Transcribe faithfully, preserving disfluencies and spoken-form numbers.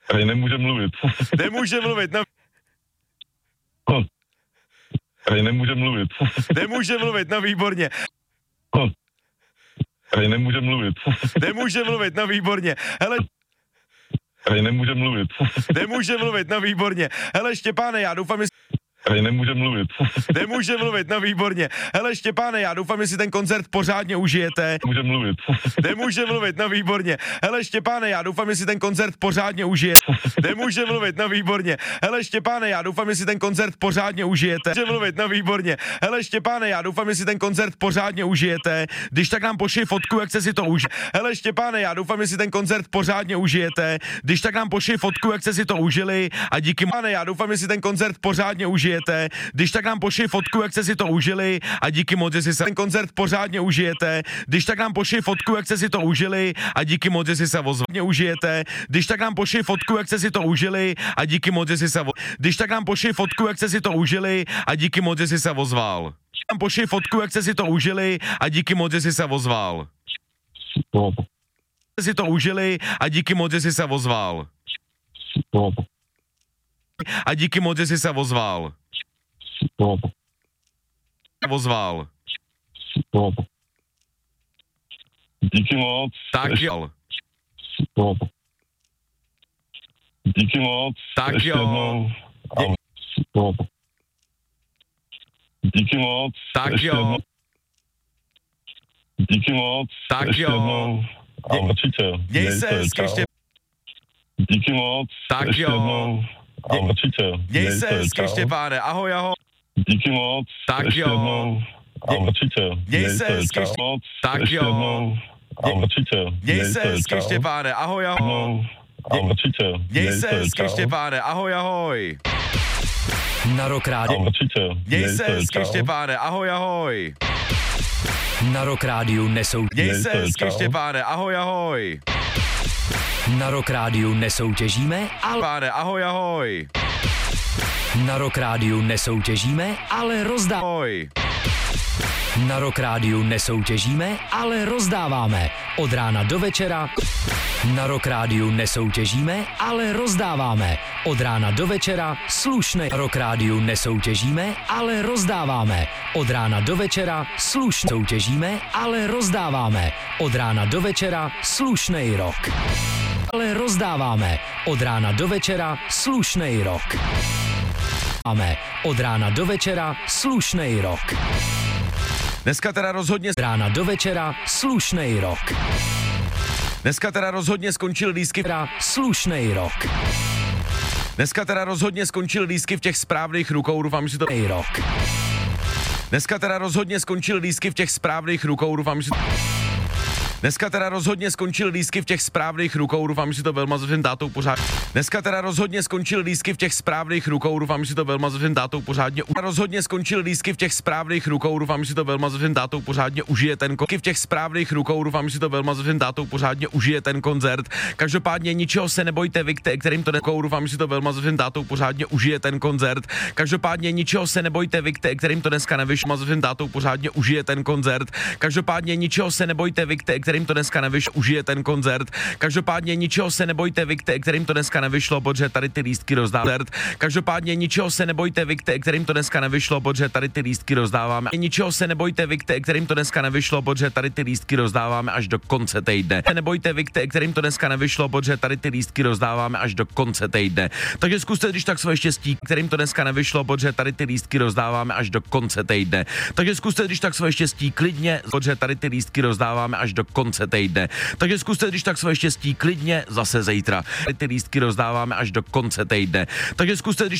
Tady nemůže mluvit. Nemůže mluvit, no. Tady nemůže mluvit. Nemůže mluvit, no výborně. Tady nemůže mluvit. Nemůže mluvit, no výborně. Hele, Tady nemůže mluvit. nemůže mluvit, no výborně. Hele, Štěpáne, já doufám, že... Tady nemůže mluvit. Nemůže mluvit, no výborně. Hele, Štěpáne, já doufám, že si ten koncert pořádně užijete. Může mluvit. Nemůže mluvit, no výborně. Hele, Štěpáne, já doufám, že si ten koncert pořádně užijete. Nemůže mluvit, no výborně. Hele, Štěpáne, já doufám, že si ten koncert pořádně užijete. Nemůže mluvit, no výborně. Hele, Štěpáne, já doufám, že si ten koncert pořádně užijete. Když tak nám pošli fotku, jak jste si to užili. Hele, Štěpáne, já doufám, že si ten koncert pořádně užijete. Když tak nám pošli fotku, jak jste si to užili a díky Pane, já doufám, že si ten koncert pořádně užijete. Když tak nám pošli fotku, jak jste si to užili a díky moc, že si ten koncert pořádně užijete. Když tak nám pošli fotku, jak jste si to užili a díky moc, že si se ozvali. Užijete. Když tak nám pošli fotku, jak jste si to užili a díky moc, že si se Když tak nám pošli fotku, jak jste si to užili a díky moc, že si se ozval. Nám pošli fotku, jak jste si to užili a díky moc, že si se ozval. Si to užili a díky moc, že si se ozval. A díky moc, že si se ozval. Ozval. Díky moc. Tak jo. Díky moc. Tak ještě jo. jednou. Díky moc. Tak ještě jo. jednou. Díky moc. Tak ještě jo. jednou. A určitě. Měj se hezky, ještě. Díky moc. Tak ještě jo. jednou. A určitě. Měj se hezky, Štěpáne. Ahoj, ahoj. Díky moc. Tak ještě jo. jednou. A určitě. Měj se hezky, hezky. Moc. Tak ještě jo. jednou. A určitě. Měj se hezky, Štěpáne. Ahoj, ahoj. A určitě. Měj se hezky, Štěpáne. Ahoj, ahoj. Na Rock Rádiu. Určitě. Měj se hezky, Štěpáne. Ahoj, ahoj. Na Rock Rádiu nesou... Měj se hezky, Štěpáne. Ahoj, ahoj. Na Rock Rádiu nesoutěžíme, ale... Páne, ahoj, ahoj. Na Rock Rádiu nesoutěžíme, ale rozdá... Ahoj. Na Rock Rádiu nesoutěžíme, ale rozdáváme. Od rána do večera. Na Rock Rádiu nesoutěžíme, ale rozdáváme. Od rána do večera slušné. Na Rock Rádiu nesoutěžíme, ale rozdáváme. Od rána do večera slušné. Soutěžíme, ale rozdáváme. Od rána do večera slušnej rock. Ale rozdáváme. Od rána do večera slušnej rock. Máme od rána do večera slušnej rock. Dneska teda rozhodně... Od rána do večera slušnej rock. Dneska teda rozhodně skončil lístky... Teda slušnej rock. Dneska teda rozhodně skončil lístky v těch správných rukou, doufám, že si to... Rock. Dneska teda rozhodně skončil lístky v těch správných rukou, doufám, že si to... Dneska teda rozhodně skončil lístky v těch správných rukou, doufám, že si to Velma s svým tátou pořád... Dneska teda rozhodně skončil lístky v těch správných rukou, doufám, že si to Velma s svým tátou pořádně... Rozhodně skončil lístky v těch správných rukou, doufám, že si to Velma s svým tátou pořádně užije ten... V těch správných rukou, doufám, že si to Velma s svým tátou pořádně užije ten koncert. Každopádně ničeho se nebojte vy, kterým to nekou, doufám, že si to Velma s svým tátou pořádně užije ten koncert. Každopádně ničeho se nebojte vy, kterým to dneska nevyšlo, s svým tátou pořádně užije ten koncert. Každopádně ničeho se nebojte vy, kterým to dneska nevyšlo, užije ten koncert. Každopádně ničeho se nebojte vy, kterým to dneska nevyšlo, protože tady ty lístky rozdáváme. Každopádně ničeho se nebojte vy, kterým to dneska nevyšlo, protože tady ty lístky rozdáváme. Ničeho se nebojte vy, kterým to dneska nevyšlo, protože tady ty lístky rozdáváme až do konce týdne. Nebojte vy, kterým to dneska nevyšlo, protože tady ty lístky rozdáváme až do konce týdne. Takže zkuste když tak svoje štěstí, kterým to dneska nevyšlo, protože tady ty lístky rozdáváme až do konce týdne. Takže zkuste když tak svoje štěstí klidně, protože tady ty lístky rozdáváme až do konce týdne. Takže zkuste když tak svoje štěstí klidně zase zítra. Tady ty lístky rozdáváme až do konce týdne. Takže zkuste když